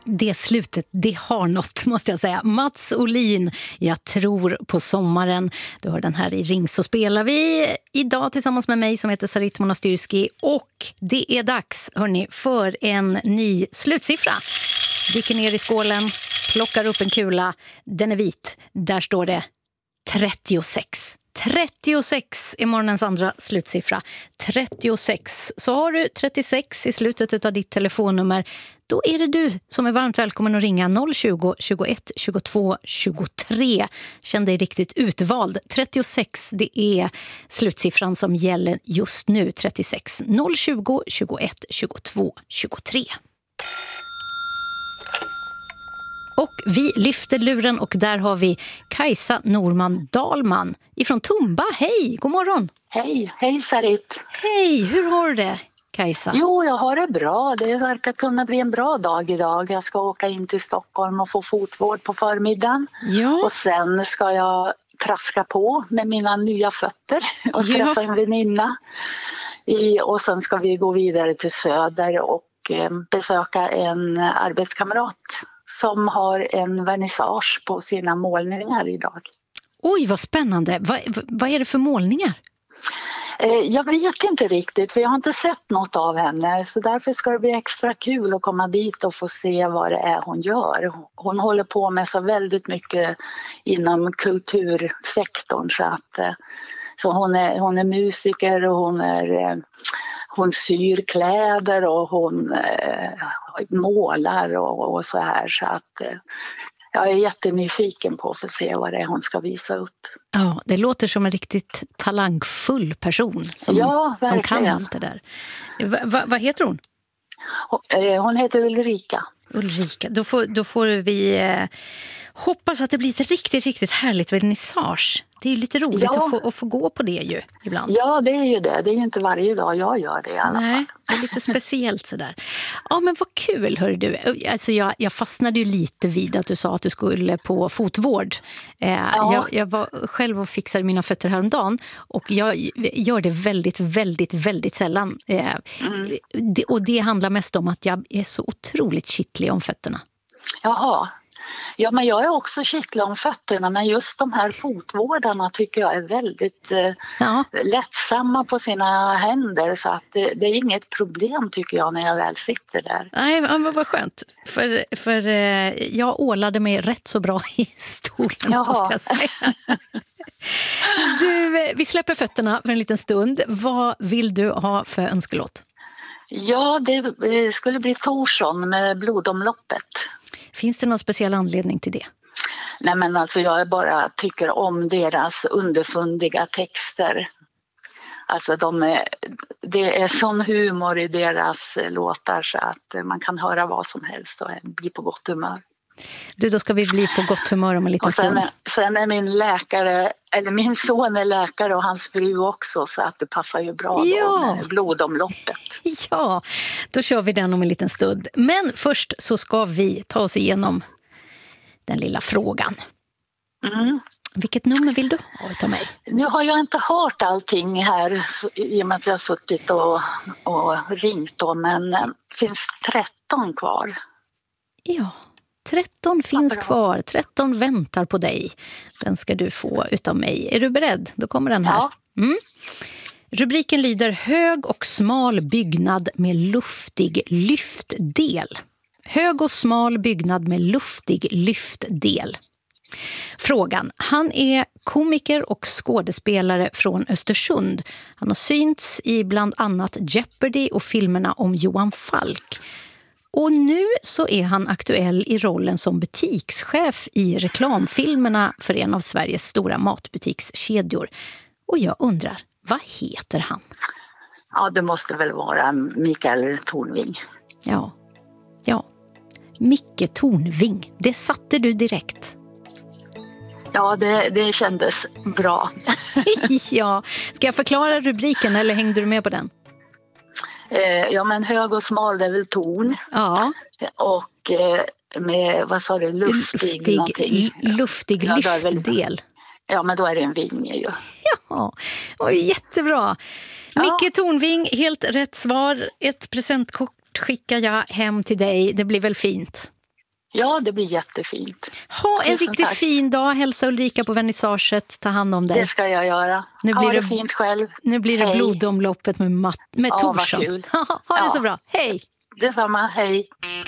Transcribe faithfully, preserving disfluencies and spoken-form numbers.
det slutet, det har något måste jag säga. Mats Olin, jag tror på sommaren. Du har den här i Ring så spelar vi idag tillsammans med mig som heter Sarit Monastyrski. Och det är dags, hörni, för en ny slutsiffra. Dyker ner i skålen, plockar upp en kula. Den är vit. Där står det trettiosex. trettiosex är morgonens andra slutsiffra. trettiosex. Så har du trettiosex i slutet av ditt telefonnummer, då är det du som är varmt välkommen att ringa noll tjugo, tjugoett, tjugotvå, tjugotre. Känn dig riktigt utvald. trettiosex, det är slutsiffran som gäller just nu. trettiosex. noll tjugo, tjugoett, tjugotvå, tjugotre. Och vi lyfter luren och där har vi Kajsa Norman Dahlman ifrån Tumba. Hej, god morgon. Hej, hej Sarit. Hej, hur har du det, Kajsa? Jo, jag har det bra. Det verkar kunna bli en bra dag idag. Jag ska åka in till Stockholm och få fotvård på förmiddagen. Ja. Och sen ska jag traska på med mina nya fötter och Ja. träffa en väninna. I, och sen ska vi gå vidare till Söder och eh, besöka en arbetskamrat som har en vernissage på sina målningar idag. Oj, vad spännande. Vad, vad är det för målningar? Eh, jag vet inte riktigt, för jag har inte sett något av henne. Så därför ska det bli extra kul att komma dit och få se vad det är hon gör. Hon håller på med så väldigt mycket inom kultursektorn. Så, att, eh, så hon, är, hon är musiker och hon, är, eh, hon syr kläder och hon eh, målar och, och så här. Så att, eh, jag är jättenyfiken på att få se vad det är hon ska visa upp. Ja, det låter som en riktigt talangfull person som, ja, som kan allt det där. Va, va, vad heter hon? Hon heter Ulrika. Ulrika, då får, då får vi eh, hoppas att det blir ett riktigt, riktigt härligt vernissage. Det är ju lite roligt ja. att, få, att få gå på det ju ibland. Ja, det är ju det. Det är ju inte varje dag jag gör det i alla Nej, fall. det är lite speciellt sådär. Ja, men vad kul, hör du. Alltså jag, jag fastnade ju lite vid att du sa att du skulle på fotvård. Eh, ja. jag, jag var själv och fixade mina fötter häromdagen och jag gör det väldigt, väldigt, väldigt sällan. Eh, mm. det, och det handlar mest om att jag är så otroligt kittlig om fötterna. Jaha. Ja, men jag är också kittlig om fötterna, men just de här fotvårdarna tycker jag är väldigt eh, ja. lättsamma på sina händer, så att det, det är inget problem tycker jag när jag väl sitter där. Nej, men vad skönt. För, för eh, jag ålade mig rätt så bra i stolen, Jaha. måste jag säga. Du, vi släpper fötterna för en liten stund. Vad vill du ha för önskelåt? Ja, det skulle bli Torsson med Blodomloppet. Finns det någon speciell anledning till det? Nej, men alltså jag bara tycker om deras underfundiga texter. Alltså de är, det är sån humor i deras låtar så att man kan höra vad som helst och bli på gott humör. Du, då ska vi bli på gott humör om en liten och sen, stund. Sen är min läkare, eller min son är läkare och hans fru också, så att det passar ju bra ja. då med Blodomloppet. Ja, då kör vi den om en liten stund. Men först så ska vi ta oss igenom den lilla frågan. Mm. Vilket nummer vill du ha utav mig? Nu har jag inte hört allting här i och med att jag har suttit och, och ringt då, men det finns tretton kvar. Ja, tretton finns kvar. tretton väntar på dig. Den ska du få utav mig. Är du beredd? Då kommer den här. Ja. Mm. Rubriken lyder hög och smal byggnad med luftig lyftdel. Hög och smal byggnad med luftig lyftdel. Frågan. Han är komiker och skådespelare från Östersund. Han har synts i bland annat Jeopardy och filmerna om Johan Falk. Och nu så är han aktuell i rollen som butikschef i reklamfilmerna för en av Sveriges stora matbutikskedjor. Och jag undrar, vad heter han? Ja, det måste väl vara Mikael Tornving. Ja, ja. Micke Tornving, det satte du direkt. Ja, det, det kändes bra. Ja, ska jag förklara rubriken eller hängde du med på den? Eh, ja, men hög och smal, det är väl torn. Ja. Och eh, med, vad sa du, luftig, luftig någonting. Luftig ja, lyftdel. Ja, men då är det en vinge ju. Ja, och jättebra. Ja. Micke Tornving, helt rätt svar. Ett presentkort skickar jag hem till dig. Det blir väl fint? Ja, det blir jättefint. Ha en Tusen riktigt tack. fin dag. Hälsa Ulrika på vernissaget. Ta hand om dig. Det ska jag göra. Nu ha blir det det- fint själv. Nu blir det Hej. blodomloppet med, Matt, med Ja, vad Torsson. kul. Ha det Ja. så bra. Hej! Detsamma, hej.